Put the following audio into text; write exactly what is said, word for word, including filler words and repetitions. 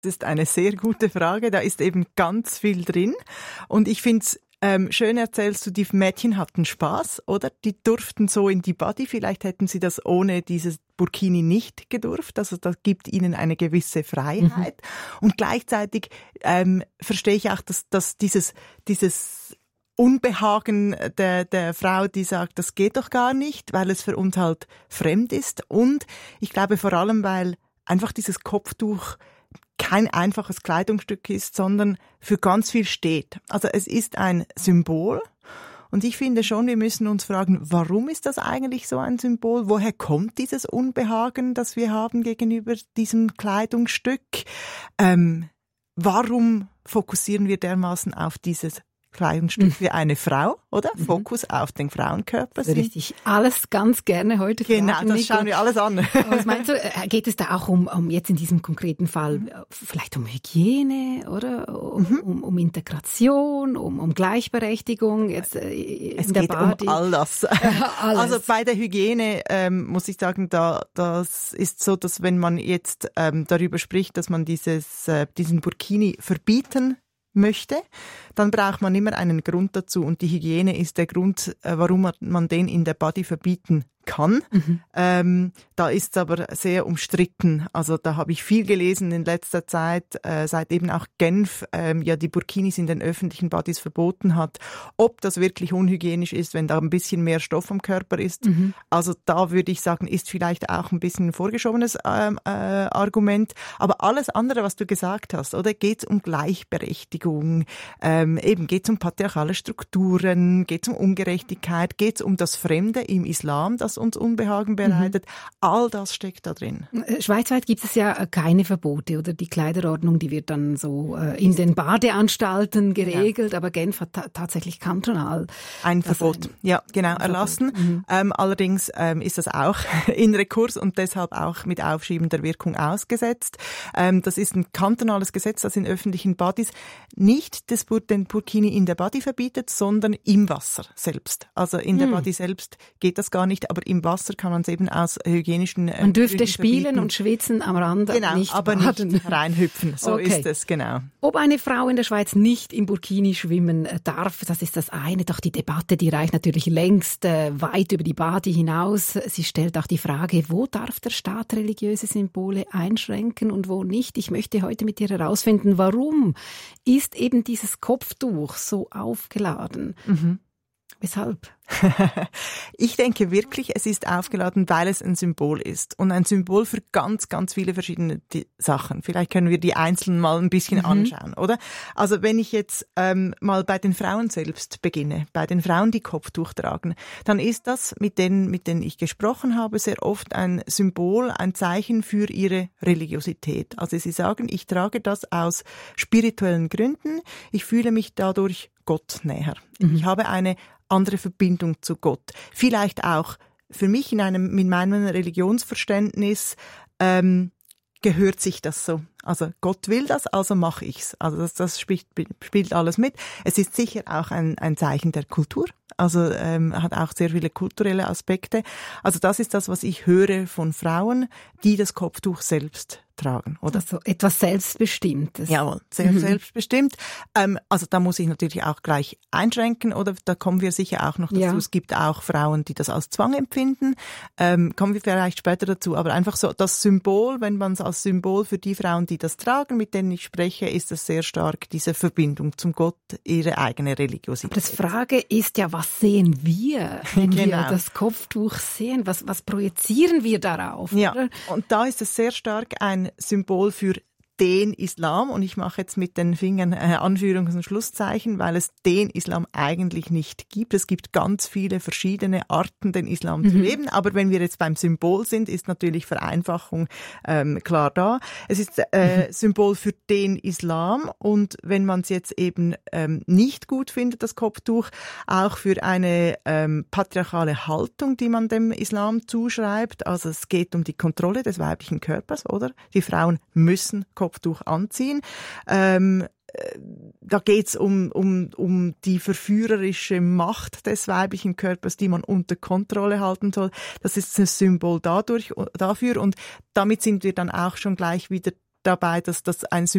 Das ist eine sehr gute Frage. Da ist eben ganz viel drin. Und ich finde es ähm, schön, erzählst du, die Mädchen hatten Spaß, oder? Die durften so in die Body. Vielleicht hätten sie das ohne dieses Burkini nicht gedurft. Also das gibt ihnen eine gewisse Freiheit. Mhm. Und gleichzeitig ähm, verstehe ich auch, dass, dass dieses, dieses Unbehagen der, der Frau, die sagt, das geht doch gar nicht, weil es für uns halt fremd ist. Und ich glaube vor allem, weil einfach dieses Kopftuch kein einfaches Kleidungsstück ist, sondern für ganz viel steht. Also es ist ein Symbol. Und ich finde schon, wir müssen uns fragen, warum ist das eigentlich so ein Symbol? Woher kommt dieses Unbehagen, das wir haben gegenüber diesem Kleidungsstück? Ähm, warum fokussieren wir dermaßen auf dieses Kleidungsstück für eine Frau, oder? Mhm. Fokus auf den Frauenkörper. Das würde ich alles ganz gerne heute Genau, fragen, das Nico. Schauen wir alles an. Was meinst du, geht es da auch um, um jetzt in diesem konkreten Fall vielleicht um Hygiene, oder? Um, mhm. um, um Integration, um, um Gleichberechtigung? Jetzt, äh, es in der geht Body. um all das. alles. Also bei der Hygiene ähm, muss ich sagen, da das ist so, dass wenn man jetzt ähm, darüber spricht, dass man dieses äh, diesen Burkini verbieten möchte, dann braucht man immer einen Grund dazu. Und die Hygiene ist der Grund, warum man den in der Body verbieten kann. Mhm. Ähm, da ist es aber sehr umstritten. Also da habe ich viel gelesen in letzter Zeit, äh, seit eben auch Genf ähm, ja die Burkinis in den öffentlichen Bodys verboten hat, ob das wirklich unhygienisch ist, wenn da ein bisschen mehr Stoff am Körper ist. Mhm. Also da würde ich sagen, ist vielleicht auch ein bisschen ein vorgeschobenes ähm, äh, Argument. Aber alles andere, was du gesagt hast, oder, geht es um Gleichberechtigung, ähm, eben geht es um patriarchale Strukturen, geht es um Ungerechtigkeit, geht es um das Fremde im Islam, das uns Unbehagen bereitet. Mhm. All das steckt da drin. Schweizweit gibt es ja keine Verbote, oder? Die Kleiderordnung, die wird dann so äh, in den Badeanstalten geregelt, ja. Aber Genf hat ta- tatsächlich kantonal ein Verbot, ein, ja, genau, ein erlassen. Mhm. Ähm, allerdings ähm, ist das auch in Rekurs und deshalb auch mit aufschiebender Wirkung ausgesetzt. Ähm, das ist ein kantonales Gesetz, das in öffentlichen Bodys nicht das, den Burkini in der Body verbietet, sondern im Wasser selbst. Also in der mhm. Body selbst geht das gar nicht, aber im Wasser kann man es eben aus hygienischen äh, Man dürfte Gründen spielen verbieten. Und schwitzen am Rand, genau, nicht aber baden. Nicht reinhüpfen. So okay. ist es, genau. Ob eine Frau in der Schweiz nicht im Burkini schwimmen darf, das ist das eine. Doch die Debatte, die reicht natürlich längst äh, weit über die Badi hinaus. Sie stellt auch die Frage, wo darf der Staat religiöse Symbole einschränken und wo nicht? Ich möchte heute mit dir herausfinden, warum ist eben dieses Kopftuch so aufgeladen? Mhm. Weshalb? Ich denke wirklich, es ist aufgeladen, weil es ein Symbol ist. Und ein Symbol für ganz, ganz viele verschiedene Sachen. Vielleicht können wir die einzeln mal ein bisschen mhm. anschauen, oder? Also wenn ich jetzt ähm, mal bei den Frauen selbst beginne, bei den Frauen, die Kopftuch tragen, dann ist das mit denen, mit denen ich gesprochen habe, sehr oft ein Symbol, ein Zeichen für ihre Religiosität. Also sie sagen, ich trage das aus spirituellen Gründen, ich fühle mich dadurch Gott näher. Mhm. Ich habe eine andere Verbindung zu Gott. Vielleicht auch für mich in einem, in meinem Religionsverständnis ähm, gehört sich das so. Also Gott will das, also mache ich's. Also das, das spielt, spielt alles mit. Es ist sicher auch ein, ein Zeichen der Kultur. Also ähm, hat auch sehr viele kulturelle Aspekte. Also das ist das, was ich höre von Frauen, die das Kopftuch selbst tragen, oder? Also etwas Selbstbestimmtes. Jawohl, sehr mhm. selbstbestimmt. Ähm, also da muss ich natürlich auch gleich einschränken, oder? Da kommen wir sicher auch noch dazu. Ja. Es gibt auch Frauen, die das als Zwang empfinden. Ähm, kommen wir vielleicht später dazu. Aber einfach so das Symbol, wenn man es als Symbol für die Frauen, die das tragen, mit denen ich spreche, ist es sehr stark diese Verbindung zum Gott, ihre eigene Religiosität. Aber die Frage ist ja, was sehen wir, wenn genau. wir das Kopftuch sehen? Was, was projizieren wir darauf? Ja, oder? Und da ist es sehr stark ein Symbol für den Islam, und ich mache jetzt mit den Fingern äh, Anführungs- und Schlusszeichen, weil es den Islam eigentlich nicht gibt. Es gibt ganz viele verschiedene Arten, den Islam mhm. zu leben, aber wenn wir jetzt beim Symbol sind, ist natürlich Vereinfachung ähm, klar da. Es ist äh, mhm. Symbol für den Islam, und wenn man es jetzt eben ähm, nicht gut findet, das Kopftuch, auch für eine ähm, patriarchale Haltung, die man dem Islam zuschreibt. Also es geht um die Kontrolle des weiblichen Körpers, oder? Die Frauen müssen Kopftuch anziehen. Ähm, da geht's um, um, um die verführerische Macht des weiblichen Körpers, die man unter Kontrolle halten soll. Das ist ein Symbol dadurch, dafür, und damit sind wir dann auch schon gleich wieder dabei, dass das ein Symbol